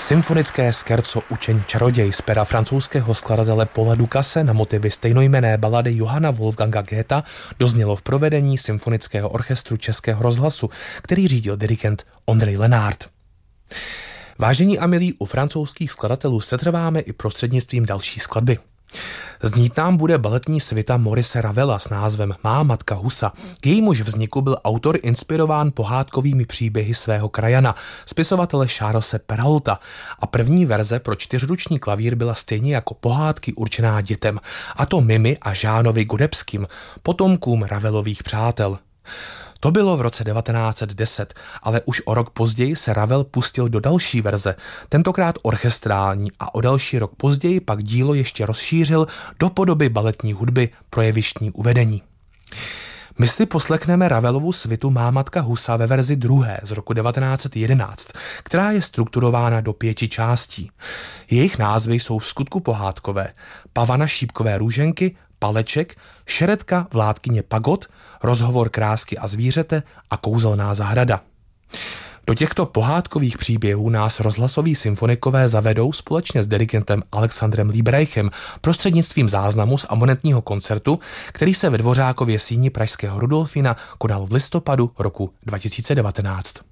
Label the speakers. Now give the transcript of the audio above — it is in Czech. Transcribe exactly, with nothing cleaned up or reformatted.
Speaker 1: Symfonické scherzo Učeň čaroděj z pera francouzského skladatele Paula Ducasse na motivy stejnojmenné balady Johanna Wolfganga Goetha doznělo v provedení Symfonického orchestru Českého rozhlasu, který řídil dirigent Ondřej Lenárd. Vážení a milí, u francouzských skladatelů setrváme i prostřednictvím další skladby. Znít nám bude baletní svita Maurice Ravela s názvem Má matka husa. K jejímuž vzniku byl autor inspirován pohádkovými příběhy svého krajana, spisovatele Charlese Perraulta, a první verze pro čtyřruční klavír byla stejně jako pohádky určená dětem, a to Mimi a Žánovi Godebským, potomkům Ravelových přátel. To bylo v roce devatenáct set deset, ale už o rok později se Ravel pustil do další verze, tentokrát orchestrální, a o další rok později pak dílo ještě rozšířil do podoby baletní hudby pro jevištní uvedení. My si poslechneme Ravelovu svitu Má matka husa ve verzi druhé z roku devatenáct set jedenáct, která je strukturována do pěti částí. Jejich názvy jsou v skutku pohádkové: Pavana šípkové růženky, Paleček, Šeretka vládkyně Pagot, Rozhovor krásky a zvířete a Kouzelná zahrada. Do těchto pohádkových příběhů nás rozhlasoví symfonikové zavedou společně s dirigentem Alexandrem Liebreichem prostřednictvím záznamu z abonentního koncertu, který se ve Dvořákově síni pražského Rudolfína konal v listopadu roku dva tisíce devatenáct.